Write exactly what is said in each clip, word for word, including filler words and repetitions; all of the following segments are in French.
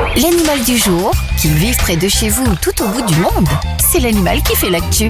L'animal du jour, qu'il vive près de chez vous ou tout au bout du monde, c'est l'animal qui fait l'actu.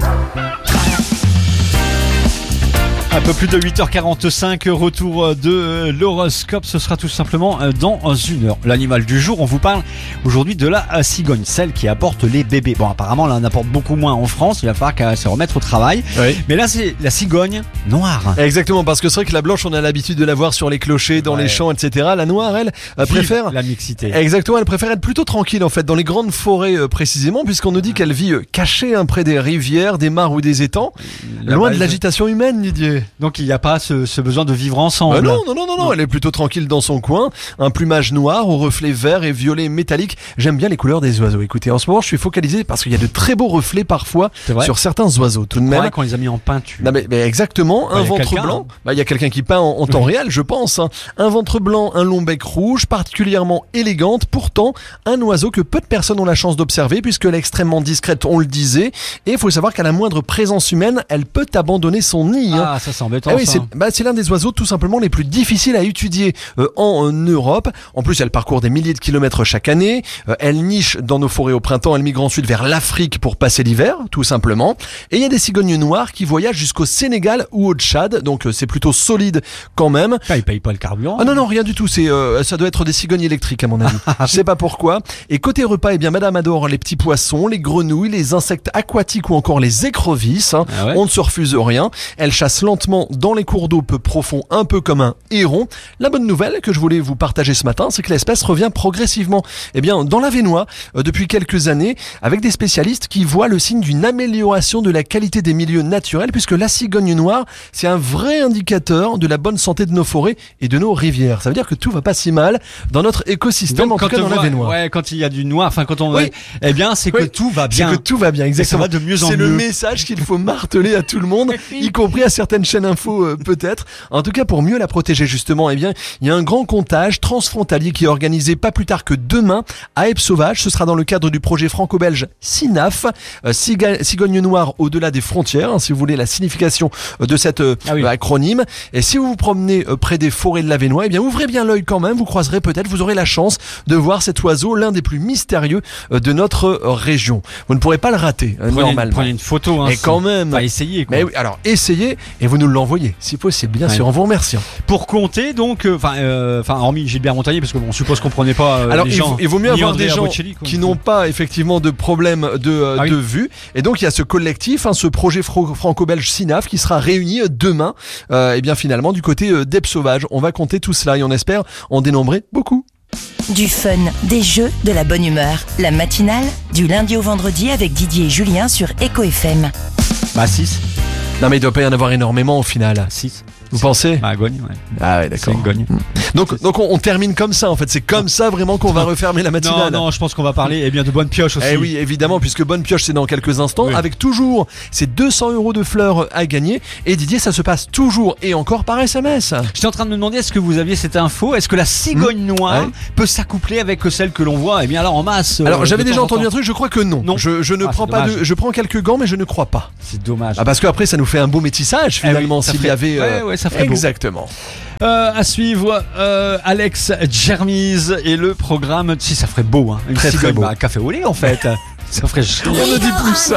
Un peu plus de huit heures quarante-cinq, retour de l'horoscope, ce sera tout simplement dans une heure. L'animal du jour, on vous parle aujourd'hui de la cigogne, celle qui apporte les bébés. Bon, apparemment, là, on apporte beaucoup moins en France, il va falloir qu'elle se remette au travail. Oui. Mais là, c'est la cigogne noire. Exactement, parce que c'est vrai que la blanche, on a l'habitude de la voir sur les clochers, dans ouais. les champs, et cetera. La noire, elle, elle préfère... la mixité. Exactement, elle préfère être plutôt tranquille, en fait, dans les grandes forêts euh, précisément, puisqu'on nous dit qu'elle vit euh, cachée hein, près des rivières, des mares ou des étangs, la loin base... de l'agitation humaine, Didier. Donc il n'y a pas ce, ce besoin de vivre ensemble. Euh, non, non, non, non, non, elle est plutôt tranquille dans son coin. Un plumage noir aux reflets verts et violets métalliques. J'aime bien les couleurs des oiseaux. Écoutez, en ce moment, je suis focalisé parce qu'il y a de très beaux reflets parfois sur certains oiseaux. Tout de même. Ouais, quand on les a mis en peinture. Non, mais, mais exactement. Un ventre blanc. Il bah, y a quelqu'un qui peint en, en temps réel, je pense. Hein. Un ventre blanc, un long bec rouge, particulièrement élégante. Pourtant, un oiseau que peu de personnes ont la chance d'observer puisqu'elle est extrêmement discrète, on le disait. Et il faut savoir qu'à la moindre présence humaine, elle peut abandonner son nid. Hein. Ah, ça c'est embêtant. Ah oui, ça. c'est, bah, c'est l'un des oiseaux tout simplement les plus difficiles à étudier euh, en, en Europe. En plus, elle parcourt des milliers de kilomètres chaque année. Euh, elle niche dans nos forêts au printemps. Elle migre ensuite vers l'Afrique pour passer l'hiver, tout simplement. Et il y a des cigognes noires qui voyagent jusqu'au Sénégal ou au Tchad. Donc euh, c'est plutôt solide quand même. Ah, ils payent pas le carburant. Ah non non, rien du tout. C'est euh, ça doit être des cigognes électriques à mon avis. Je sais pas pourquoi. Et côté repas, eh bien Madame adore les petits poissons, les grenouilles, les insectes aquatiques ou encore les écrevisses. Hein. Ah ouais. On ne se refuse rien. Elle chasse lentement dans les cours d'eau peu profonds, un peu comme un héron. La bonne nouvelle que je voulais vous partager ce matin, c'est que l'espèce revient progressivement eh bien, dans l'Avesnois euh, depuis quelques années, avec des spécialistes qui voient le signe d'une amélioration de la qualité des milieux naturels, puisque la cigogne noire, c'est un vrai indicateur de la bonne santé de nos forêts et de nos rivières. Ça veut dire que tout va pas si mal dans notre écosystème, donc, en tout cas dans l'Avesnois. Ouais, quand il y a du noir, enfin quand on oui. eh bien c'est oui. que tout va bien. C'est que tout va bien, exactement. Et ça va de mieux en c'est mieux. C'est le message qu'il faut marteler à tout le monde, y compris à certaines chaînes info euh, peut-être. En tout cas, pour mieux la protéger justement, eh bien, il y a un grand comptage transfrontalier qui est organisé pas plus tard que demain à Eppe-Sauvage. Ce sera dans le cadre du projet franco-belge CINAF, euh, Ciga- Cigogne Noire au-delà des frontières, hein, si vous voulez la signification euh, de cet euh, ah oui. euh, acronyme. Et si vous vous promenez euh, près des forêts de l'Avesnois, eh bien, ouvrez bien l'œil quand même. Vous croiserez peut-être, vous aurez la chance de voir cet oiseau, l'un des plus mystérieux euh, de notre euh, région. Vous ne pourrez pas le rater, euh, prenez normalement. Une, prenez une photo, hein. Et quand même. Enfin, essayez, quoi. Mais oui, alors, essayez et vous nous l'envoyez, si possible, bien ouais. sûr, en vous remerciant. Pour compter, donc, enfin, euh, enfin, hormis Gilbert Montagnier, parce qu'on suppose qu'on prenait pas euh, alors, les il gens. Faut, il vaut mieux avoir Andrea des gens Bocelli, qui n'ont pas effectivement de problème de, euh, ah oui. de vue. Et donc, il y a ce collectif, hein, ce projet fro- franco-belge CINAF qui sera réuni demain, euh, et bien finalement du côté euh, d'Eppe-Sauvage. On va compter tout cela et on espère en dénombrer beaucoup. Du fun, des jeux, de la bonne humeur. La matinale, du lundi au vendredi avec Didier et Julien sur Echo F M. Bah six. Non mais il doit pas y en avoir énormément au final. six. Vous pensez? Bah, gogne, ouais. Ah ouais, d'accord. C'est une gogne. Donc, donc on, on termine comme ça, en fait. C'est comme ça vraiment qu'on va refermer la matinale. Non, non, je pense qu'on va parler, eh bien, de bonne pioche aussi. Eh oui, évidemment, puisque bonne pioche, c'est dans quelques instants, oui. avec toujours ces deux cents euros de fleurs à gagner. Et Didier, ça se passe toujours et encore par S M S. J'étais en train de me demander, est-ce que vous aviez cette info? Est-ce que la cigogne mmh. noire ouais. peut s'accoupler avec celle que l'on voit, eh bien, là, en masse? Alors, euh, j'avais déjà entendu temps. un truc, je crois que non. non. Je, je ne ah, prends pas de, je prends quelques gants, mais je ne crois pas. C'est dommage. Ah, parce qu'après, ça nous fait un beau métissage, finalement, eh oui, s'il ferait... y avait, euh... ouais, ouais, ça ferait exactement. Euh, à suivre, euh, Alex Germise et le programme. Si ça ferait beau, hein. Une très très beau. Bah, café au lait en fait. Ça ferait. On ne dit plus ça.